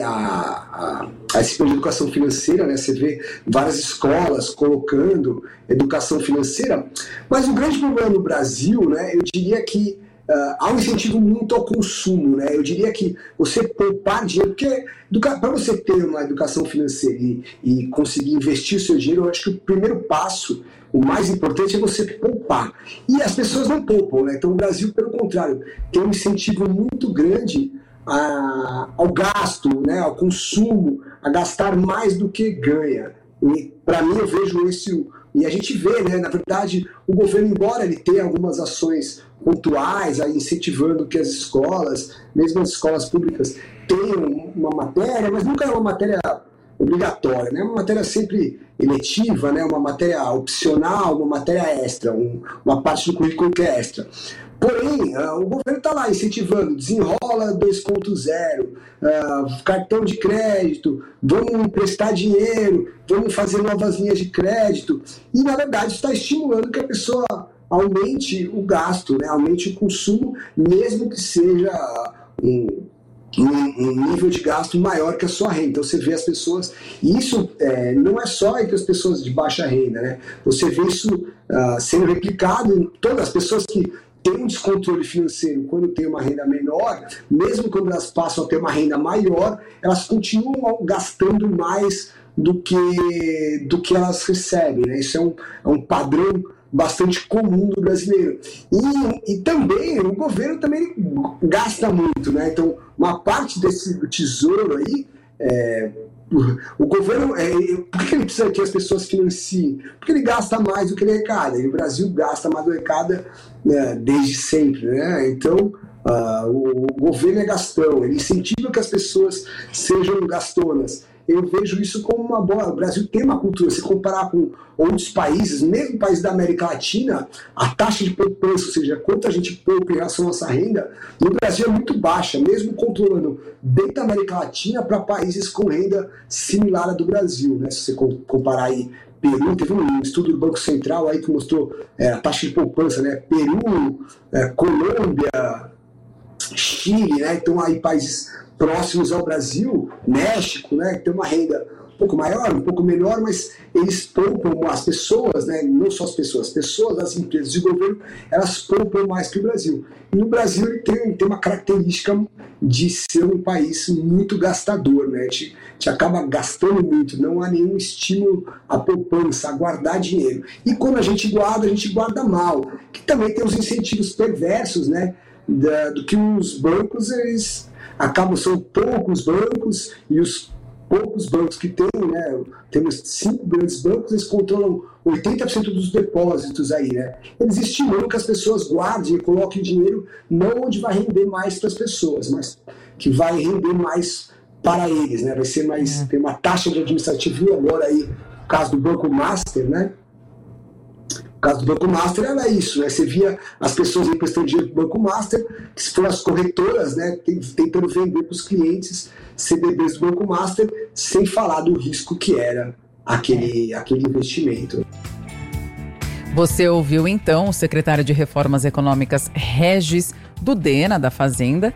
a disciplina de educação financeira, né? Você vê várias escolas colocando educação financeira, mas o grande problema no Brasil, né, eu diria que há um incentivo muito ao consumo, né? Eu diria que você poupar dinheiro, porque para você ter uma educação financeira e conseguir investir o seu dinheiro, eu acho que o primeiro passo, o mais importante é você poupar. E as pessoas não poupam, né? Então o Brasil, pelo contrário, tem um incentivo muito grande ao gasto, né? Ao consumo, a gastar mais do que ganha. E para mim eu vejo isso, e a gente vê, né? Na verdade, o governo, embora ele tenha algumas ações pontuais, aí incentivando que as escolas, mesmo as escolas públicas, tenham uma matéria, mas nunca é uma matéria obrigatória, né? Uma matéria sempre eletiva, né? Uma matéria opcional, uma matéria extra, uma parte do currículo que é extra. Porém, o governo está lá incentivando, desenrola 2.0, cartão de crédito, vamos emprestar dinheiro, vamos fazer novas linhas de crédito, e na verdade está estimulando que a pessoa aumente o gasto, né? Aumente o consumo, mesmo que seja um nível de gasto maior que a sua renda. Então você vê as pessoas, e isso não é só entre as pessoas de baixa renda, né? Você vê isso sendo replicado em todas as pessoas que têm um descontrole financeiro quando tem uma renda menor, mesmo quando elas passam a ter uma renda maior, elas continuam gastando mais do que elas recebem, né? Isso é um padrão bastante comum do brasileiro. E também o governo também gasta muito, né? Então, uma parte do tesouro aí, o governo, por que ele precisa que as pessoas financiem? Porque ele gasta mais do que ele arrecada. E o Brasil gasta mais do que arrecada, né, desde sempre, né? Então, o governo é gastão, ele incentiva que as pessoas sejam gastonas. Eu vejo isso como uma boa. O Brasil tem uma cultura. Se comparar com outros países, mesmo países da América Latina, a taxa de poupança, ou seja, quanto a gente poupa em relação à nossa renda, no Brasil é muito baixa, mesmo controlando dentro da América Latina para países com renda similar à do Brasil, né? Se você comparar aí Peru, teve um estudo do Banco Central aí que mostrou a taxa de poupança, né? Peru, Colômbia, Chile, né? Então aí países próximos ao Brasil, México, né, que tem uma renda um pouco maior, um pouco menor, mas eles poupam as pessoas, né, não só as pessoas, as empresas e o governo, elas poupam mais que o Brasil. E no Brasil ele tem uma característica de ser um país muito gastador, né, a gente acaba gastando muito, não há nenhum estímulo à poupança, a guardar dinheiro. E quando a gente guarda mal, que também tem os incentivos perversos, né, do que os bancos, eles são poucos bancos, e os poucos bancos que tem, né, temos 5 grandes bancos, eles controlam 80% dos depósitos aí, né? Eles estimulam que as pessoas guardem e coloquem dinheiro não onde vai render mais para as pessoas, mas que vai render mais para eles, né? Vai ser mais, tem uma taxa de administrativo agora aí, no caso do Banco Master, né? O caso do Banco Master era isso, né? Você via as pessoas emprestando dinheiro para o Banco Master, que foram as corretoras, né, tentando vender para os clientes CDBs do Banco Master, sem falar do risco que era aquele investimento. Você ouviu então o secretário de Reformas Econômicas Regis Dudena, da Fazenda.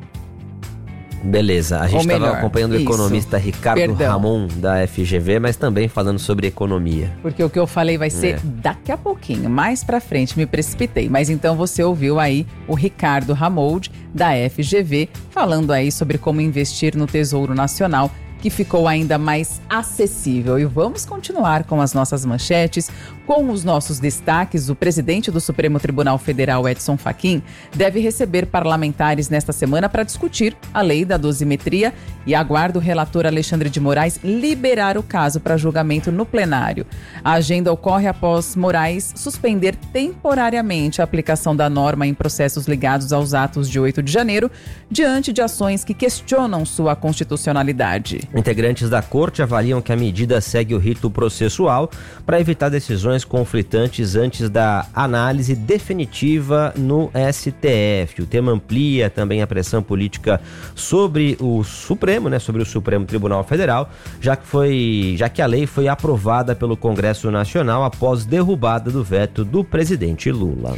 Beleza, a gente estava acompanhando o economista Ricardo Ramon, da FGV, mas também falando sobre economia. Porque o que eu falei vai ser daqui a pouquinho, mais pra frente, me precipitei. Mas então você ouviu aí o Ricardo Ramon, da FGV, falando aí sobre como investir no Tesouro Nacional, que ficou ainda mais acessível. E vamos continuar com as nossas manchetes, com os nossos destaques. O presidente do Supremo Tribunal Federal, Edson Fachin, deve receber parlamentares nesta semana para discutir a lei da dosimetria e aguarda o relator Alexandre de Moraes liberar o caso para julgamento no plenário. A agenda ocorre após Moraes suspender temporariamente a aplicação da norma em processos ligados aos atos de 8 de janeiro, diante de ações que questionam sua constitucionalidade. Integrantes da corte avaliam que a medida segue o rito processual para evitar decisões conflitantes antes da análise definitiva no STF. O tema amplia também a pressão política sobre o Supremo, né, sobre o Supremo Tribunal Federal, já que a lei foi aprovada pelo Congresso Nacional após derrubada do veto do presidente Lula.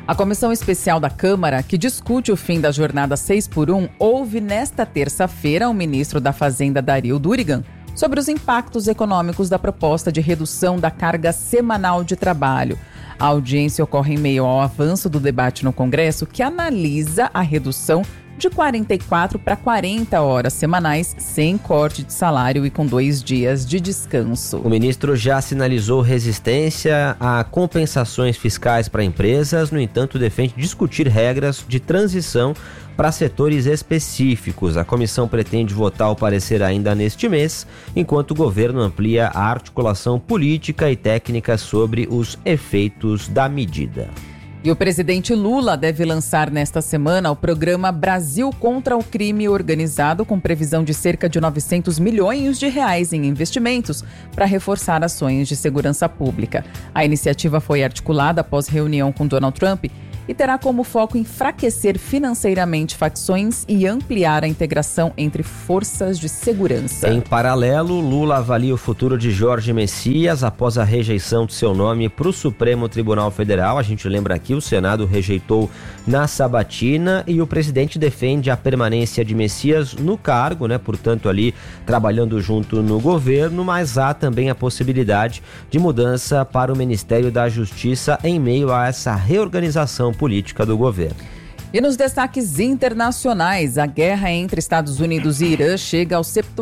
A Comissão Especial da Câmara, que discute o fim da jornada 6x1, ouve nesta terça-feira o ministro da Fazenda, Dario Durigan, sobre os impactos econômicos da proposta de redução da carga semanal de trabalho. A audiência ocorre em meio ao avanço do debate no Congresso, que analisa a redução de 44 para 40 horas semanais, sem corte de salário e com 2 dias de descanso. O ministro já sinalizou resistência a compensações fiscais para empresas, no entanto, defende discutir regras de transição para setores específicos. A comissão pretende votar o parecer ainda neste mês, enquanto o governo amplia a articulação política e técnica sobre os efeitos da medida. E o presidente Lula deve lançar nesta semana o programa Brasil contra o Crime Organizado, com previsão de cerca de 900 milhões de reais em investimentos para reforçar ações de segurança pública. A iniciativa foi articulada após reunião com Donald Trump e terá como foco enfraquecer financeiramente facções e ampliar a integração entre forças de segurança. Em paralelo, Lula avalia o futuro de Jorge Messias após a rejeição de seu nome para o Supremo Tribunal Federal. A gente lembra aqui, o Senado rejeitou na sabatina e o presidente defende a permanência de Messias no cargo, portanto ali trabalhando junto no governo, mas há também a possibilidade de mudança para o Ministério da Justiça em meio a essa reorganização política do governo. E nos destaques internacionais, a guerra entre Estados Unidos e Irã chega ao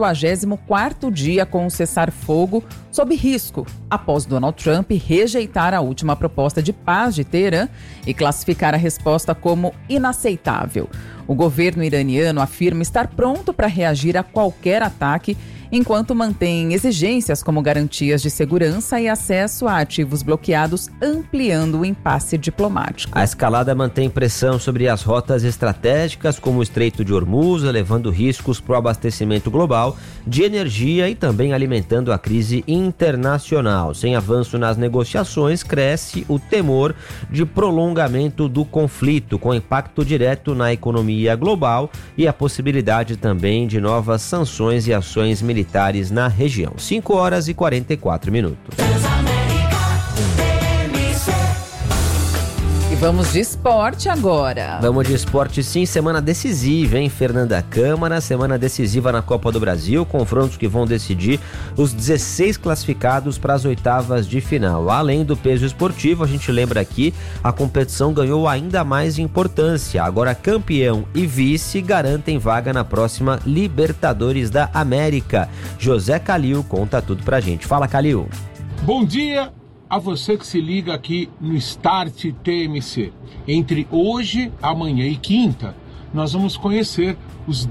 74º dia com o cessar-fogo sob risco, após Donald Trump rejeitar a última proposta de paz de Teherã e classificar a resposta como inaceitável. O governo iraniano afirma estar pronto para reagir a qualquer ataque, enquanto mantém exigências como garantias de segurança e acesso a ativos bloqueados, ampliando o impasse diplomático. A escalada mantém pressão sobre as rotas estratégicas, como o Estreito de Hormuz, elevando riscos para o abastecimento global de energia e também alimentando a crise internacional. Sem avanço nas negociações, cresce o temor de prolongamento do conflito, com impacto direto na economia global e a possibilidade também de novas sanções e ações militares na região. 5h44. E vamos de esporte agora. Vamos de esporte sim, semana decisiva, hein, Fernanda Câmara? Semana decisiva na Copa do Brasil, confrontos que vão decidir os 16 classificados para as oitavas de final. Além do peso esportivo, a gente lembra aqui, a competição ganhou ainda mais importância. Agora campeão e vice garantem vaga na próxima Libertadores da América. José Calil conta tudo pra gente. Fala, Calil. Bom dia a você que se liga aqui no Start TMC. Entre hoje, amanhã e quinta, nós vamos conhecer os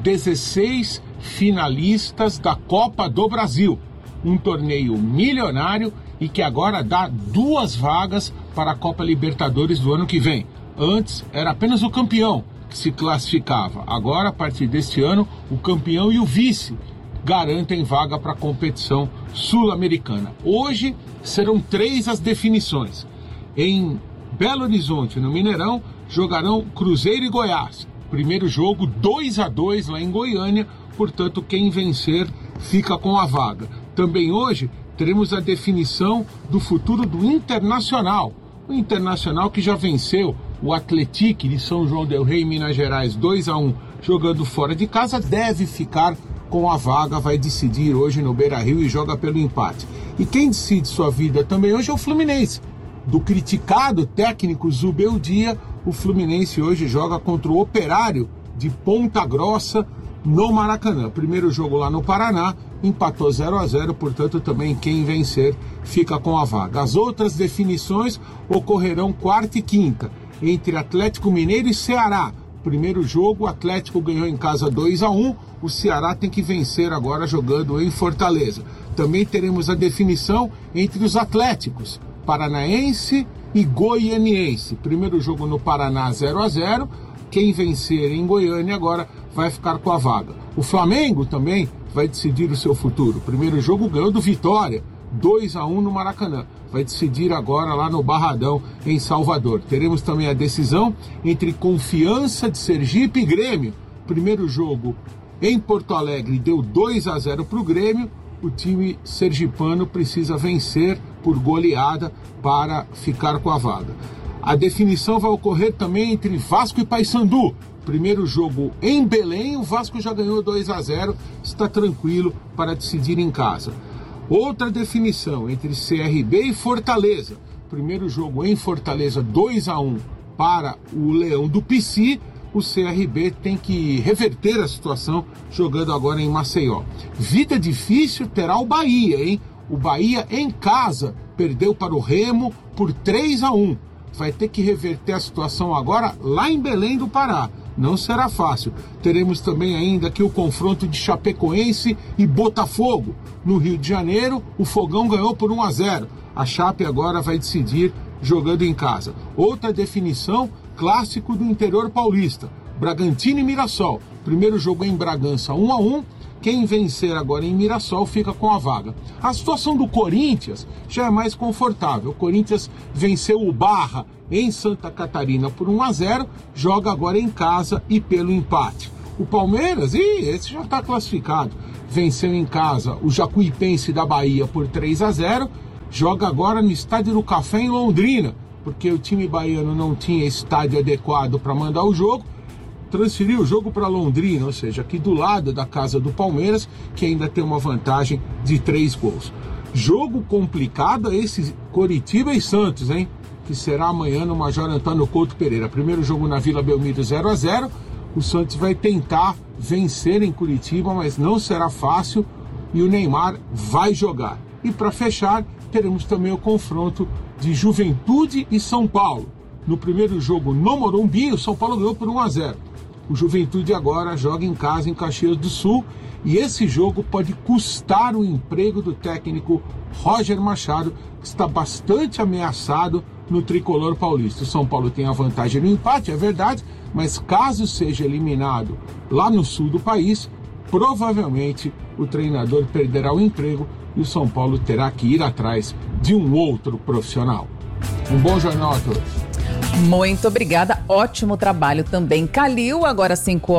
16 finalistas da Copa do Brasil, um torneio milionário e que agora dá 2 vagas para a Copa Libertadores do ano que vem. Antes era apenas o campeão que se classificava. Agora, a partir deste ano, o campeão e o vice garantem vaga para a competição sul-americana. Hoje serão 3 as definições. Em Belo Horizonte, no Mineirão, jogarão Cruzeiro e Goiás. Primeiro jogo 2-2 lá em Goiânia, portanto quem vencer fica com a vaga. Também hoje teremos a definição do futuro do Internacional. O Internacional que já venceu o Atlético de São João del Rei, Minas Gerais, 2-1, jogando fora de casa, deve ficar com a vaga, vai decidir hoje no Beira-Rio e joga pelo empate. E quem decide sua vida também hoje é o Fluminense. Do criticado técnico Zubeldia, o Fluminense hoje joga contra o Operário de Ponta Grossa no Maracanã. Primeiro jogo lá no Paraná, empatou 0-0, portanto também quem vencer fica com a vaga. As outras definições ocorrerão quarta e quinta, entre Atlético Mineiro e Ceará. Primeiro jogo, o Atlético ganhou em casa 2-1, o Ceará tem que vencer agora jogando em Fortaleza. Também teremos a definição entre os Atléticos, Paranaense e Goianiense. Primeiro jogo no Paraná 0-0, quem vencer em Goiânia agora vai ficar com a vaga. O Flamengo também vai decidir o seu futuro. Primeiro jogo ganhou do Vitória, 2-1 no Maracanã. Vai decidir agora lá no Barradão, em Salvador. Teremos também a decisão entre Confiança de Sergipe e Grêmio. Primeiro jogo em Porto Alegre deu 2-0 para o Grêmio. O time sergipano precisa vencer por goleada para ficar com a vaga. A definição vai ocorrer também entre Vasco e Paysandu. Primeiro jogo em Belém, o Vasco já ganhou 2-0, está tranquilo para decidir em casa. Outra definição entre CRB e Fortaleza. Primeiro jogo em Fortaleza, 2-1 para o Leão do Pici. O CRB tem que reverter a situação jogando agora em Maceió. Vida difícil terá o Bahia, hein? O Bahia em casa perdeu para o Remo por 3-1. Vai ter que reverter a situação agora lá em Belém do Pará. Não será fácil. Teremos também ainda aqui o confronto de Chapecoense e Botafogo. No Rio de Janeiro, o Fogão ganhou por 1-0. A Chape agora vai decidir jogando em casa. Outra definição, clássico do interior paulista. Bragantino e Mirassol. Primeiro jogo em Bragança, 1-1. Quem vencer agora em Mirassol fica com a vaga. A situação do Corinthians já é mais confortável. O Corinthians venceu o Barra em Santa Catarina por 1-0, joga agora em casa e pelo empate. O Palmeiras, esse já está classificado, venceu em casa o Jacuipense da Bahia por 3-0, joga agora no Estádio do Café em Londrina, porque o time baiano não tinha estádio adequado para mandar o jogo, transferiu o jogo para Londrina, ou seja, aqui do lado da casa do Palmeiras, que ainda tem uma vantagem de 3 gols. Jogo complicado esse Coritiba e Santos, hein? Que será amanhã no Major Antônio Couto Pereira. Primeiro jogo na Vila Belmiro, 0-0. O Santos vai tentar vencer em Curitiba, mas não será fácil e o Neymar vai jogar. E para fechar, teremos também o confronto de Juventude e São Paulo. No primeiro jogo no Morumbi, o São Paulo ganhou por 1-0. O Juventude agora joga em casa em Caxias do Sul e esse jogo pode custar o emprego do técnico Roger Machado, que está bastante ameaçado no tricolor paulista. O São Paulo tem a vantagem no empate, é verdade, mas caso seja eliminado lá no sul do país, provavelmente o treinador perderá o emprego e o São Paulo terá que ir atrás de um outro profissional. Um bom jornal a todos. Muito obrigada, ótimo trabalho também. Calil, agora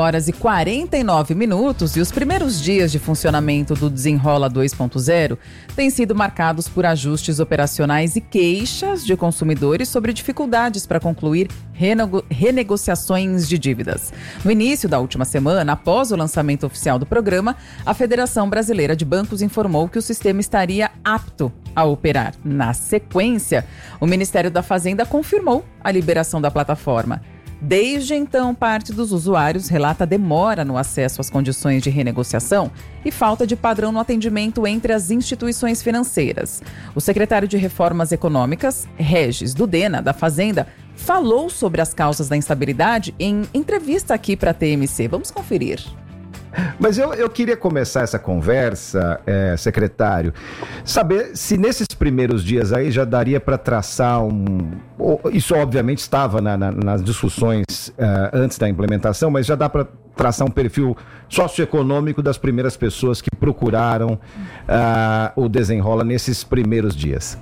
5h49 e os primeiros dias de funcionamento do Desenrola 2.0 têm sido marcados por ajustes operacionais e queixas de consumidores sobre dificuldades para concluir renegociações de dívidas. No início da última semana, após o lançamento oficial do programa, a Federação Brasileira de Bancos informou que o sistema estaria apto a operar. Na sequência, o Ministério da Fazenda confirmou a liberação da plataforma. Desde então, parte dos usuários relata demora no acesso às condições de renegociação e falta de padrão no atendimento entre as instituições financeiras. O secretário de Reformas Econômicas, Regis Dudena, da Fazenda, falou sobre as causas da instabilidade em entrevista aqui para a TMC. Vamos conferir. Mas eu queria começar essa conversa, secretário, saber se nesses primeiros dias aí já daria para traçar isso obviamente estava nas discussões antes da implementação, mas já dá para traçar um perfil socioeconômico das primeiras pessoas que procuraram o Desenrola nesses primeiros dias.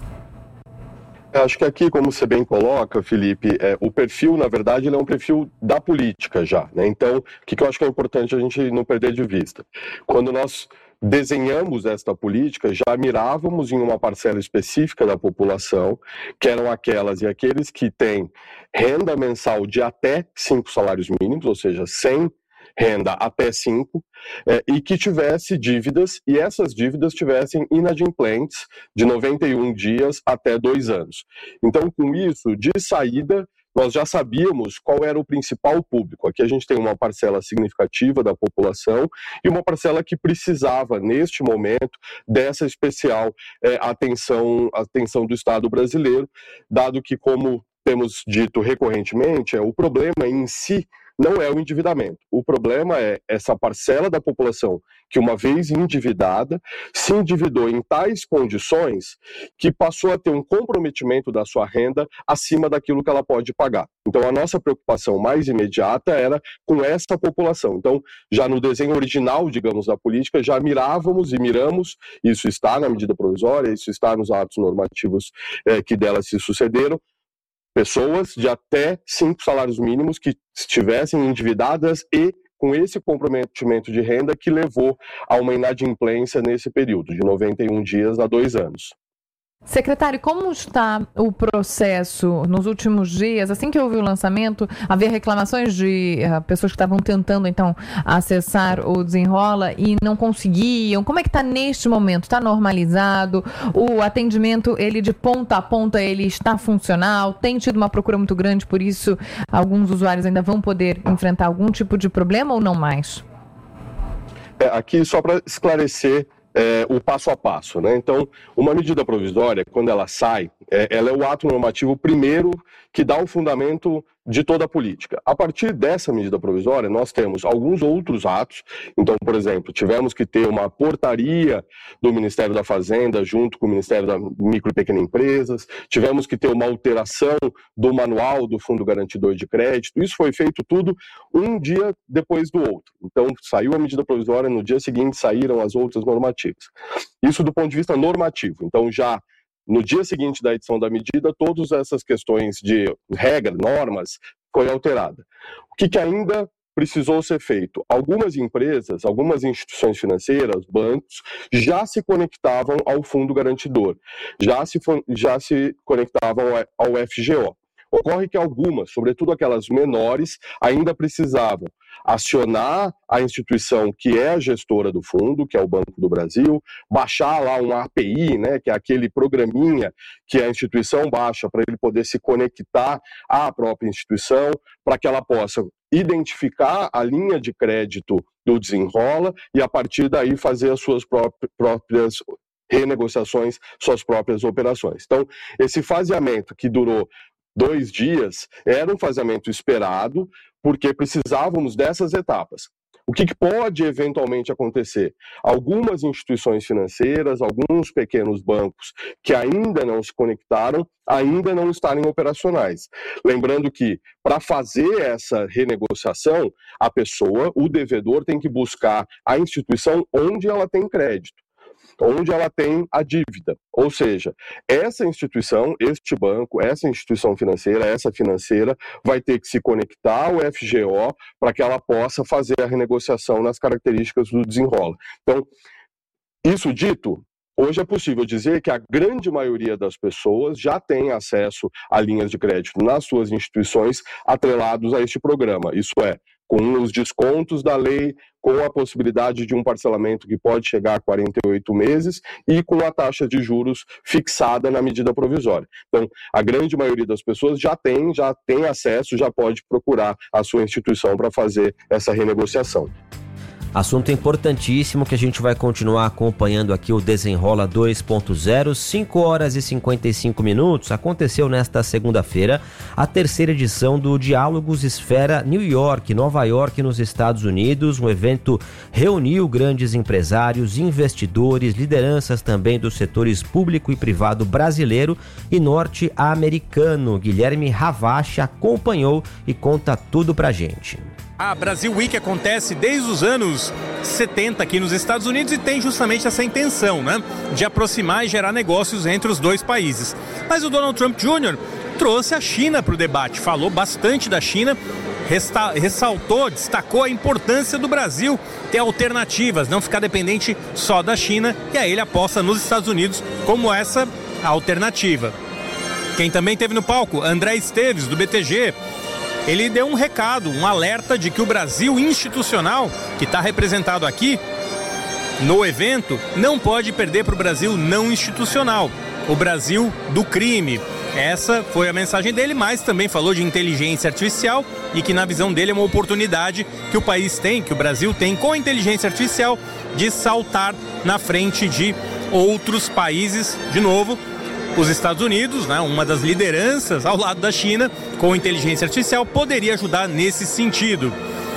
Acho que aqui, como você bem coloca, Felipe, o perfil, na verdade, ele é um perfil da política já, né? Então, o que eu acho que é importante a gente não perder de vista? Quando nós desenhamos esta política, já mirávamos em uma parcela específica da população, que eram aquelas e aqueles que têm renda mensal de até 5 salários mínimos, ou seja, 100 renda até 5, e que tivesse dívidas, e essas dívidas tivessem inadimplentes de 91 dias até 2 anos. Então, com isso, de saída, nós já sabíamos qual era o principal público. Aqui a gente tem uma parcela significativa da população e uma parcela que precisava, neste momento, dessa especial atenção do Estado brasileiro, dado que, como temos dito recorrentemente, o problema em si não é o endividamento. O problema é essa parcela da população que, uma vez endividada, se endividou em tais condições que passou a ter um comprometimento da sua renda acima daquilo que ela pode pagar. Então, a nossa preocupação mais imediata era com essa população. Então, já no desenho original, digamos, da política, já mirávamos e miramos, isso está na medida provisória, isso está nos atos normativos que dela se sucederam, pessoas de até 5 salários mínimos que estivessem endividadas e com esse comprometimento de renda que levou a uma inadimplência nesse período, de 91 dias a 2 anos. Secretário, como está o processo nos últimos dias? Assim que houve o lançamento, havia reclamações de pessoas que estavam tentando, então, acessar o Desenrola e não conseguiam. Como é que está neste momento? Está normalizado? O atendimento, ele de ponta a ponta, ele está funcional? Tem tido uma procura muito grande, por isso alguns usuários ainda vão poder enfrentar algum tipo de problema ou não mais? Aqui, só para esclarecer o passo a passo, né? Então, uma medida provisória, quando ela sai, ela é o ato normativo primeiro que dá o fundamento de toda a política. A partir dessa medida provisória, nós temos alguns outros atos. Então, por exemplo, tivemos que ter uma portaria do Ministério da Fazenda junto com o Ministério da Micro e Pequena Empresas, tivemos que ter uma alteração do manual do Fundo Garantidor de Crédito. Isso foi feito tudo um dia depois do outro. Então, saiu a medida provisória, no dia seguinte saíram as outras normativas. Isso do ponto de vista normativo. Então, já no dia seguinte da edição da medida, todas essas questões de regra, normas, foi alterada. O que ainda precisou ser feito? Algumas empresas, algumas instituições financeiras, bancos, já se conectavam ao Fundo Garantidor, já se conectavam ao FGO. Ocorre que algumas, sobretudo aquelas menores, ainda precisavam acionar a instituição que é a gestora do fundo, que é o Banco do Brasil, baixar lá um API, né, que é aquele programinha que a instituição baixa para ele poder se conectar à própria instituição, para que ela possa identificar a linha de crédito do Desenrola e, a partir daí, fazer as suas próprias renegociações, suas próprias operações. Então, esse faseamento que durou 2 dias, era um faseamento esperado, porque precisávamos dessas etapas. O que pode eventualmente acontecer? Algumas instituições financeiras, alguns pequenos bancos que ainda não se conectaram, ainda não estarem operacionais. Lembrando que, para fazer essa renegociação, a pessoa, o devedor, tem que buscar a instituição onde ela tem crédito, onde ela tem a dívida. Ou seja, essa instituição, este banco, essa instituição financeira, essa financeira, vai ter que se conectar ao FGO para que ela possa fazer a renegociação nas características do Desenrola. Então, isso dito, hoje é possível dizer que a grande maioria das pessoas já tem acesso a linhas de crédito nas suas instituições atrelados a este programa. Isso é, com os descontos da lei, com a possibilidade de um parcelamento que pode chegar a 48 meses e com a taxa de juros fixada na medida provisória. Então, a grande maioria das pessoas já tem acesso, já pode procurar a sua instituição para fazer essa renegociação. Assunto importantíssimo que a gente vai continuar acompanhando aqui, o Desenrola 2.0, 5 horas e 55 minutos. Aconteceu nesta segunda-feira a 3ª edição do Diálogos Esfera New York, Nova York, nos Estados Unidos. Um evento reuniu grandes empresários, investidores, lideranças também dos setores público e privado brasileiro e norte-americano. Guilherme Ravache acompanhou e conta tudo pra gente. A Brasil Week acontece desde os anos 70 aqui nos Estados Unidos e tem justamente essa intenção, né, de aproximar e gerar negócios entre os dois países. Mas o Donald Trump Jr. trouxe a China para o debate, falou bastante da China, ressaltou, destacou a importância do Brasil ter alternativas, não ficar dependente só da China, e aí ele aposta nos Estados Unidos como essa alternativa. Quem também esteve no palco, André Esteves, do BTG, ele deu um recado, um alerta de que o Brasil institucional, que está representado aqui no evento, não pode perder para o Brasil não institucional, o Brasil do crime. Essa foi a mensagem dele, mas também falou de inteligência artificial e que, na visão dele, é uma oportunidade que o país tem, que o Brasil tem com a inteligência artificial, de saltar na frente de outros países, de novo. Os Estados Unidos, né, uma das lideranças ao lado da China, com inteligência artificial, poderia ajudar nesse sentido.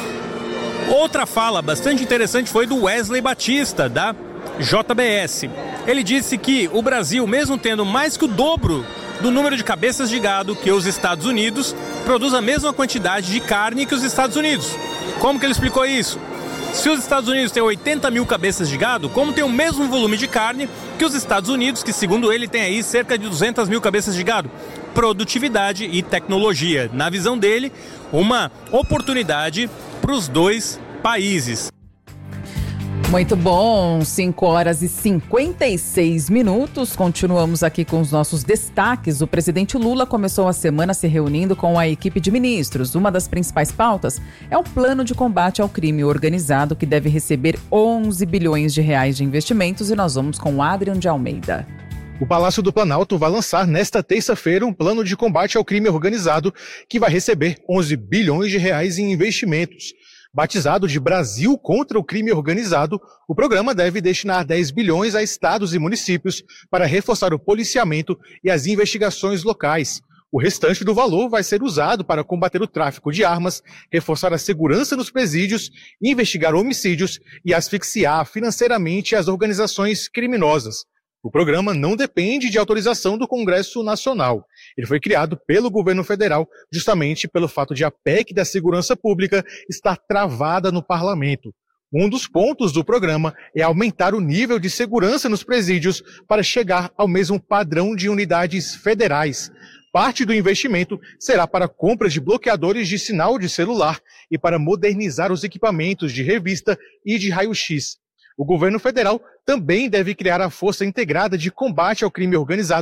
Outra fala bastante interessante foi do Wesley Batista, da JBS. Ele disse que o Brasil, mesmo tendo mais que o dobro do número de cabeças de gado que os Estados Unidos, produz a mesma quantidade de carne que os Estados Unidos. Como que ele explicou isso? Se os Estados Unidos têm 80 mil cabeças de gado, como tem o mesmo volume de carne que os Estados Unidos, que segundo ele tem aí cerca de 200 mil cabeças de gado? Produtividade e tecnologia. Na visão dele, uma oportunidade para os dois países. Muito bom, 5 horas e 56 minutos. Continuamos aqui com os nossos destaques. O presidente Lula começou a semana se reunindo com a equipe de ministros. Uma das principais pautas é o plano de combate ao crime organizado, que deve receber 11 bilhões de reais de investimentos. E nós vamos com o Adrian de Almeida. O Palácio do Planalto vai lançar nesta terça-feira um plano de combate ao crime organizado que vai receber 11 bilhões de reais em investimentos. Batizado de Brasil contra o Crime Organizado, o programa deve destinar 10 bilhões a estados e municípios para reforçar o policiamento e as investigações locais. O restante do valor vai ser usado para combater o tráfico de armas, reforçar a segurança nos presídios, investigar homicídios e asfixiar financeiramente as organizações criminosas. O programa não depende de autorização do Congresso Nacional. Ele foi criado pelo governo federal justamente pelo fato de a PEC da Segurança Pública estar travada no parlamento. Um dos pontos do programa é aumentar o nível de segurança nos presídios para chegar ao mesmo padrão de unidades federais. Parte do investimento será para compras de bloqueadores de sinal de celular e para modernizar os equipamentos de revista e de raio-x. O governo federal também deve criar a Força Integrada de Combate ao Crime Organizado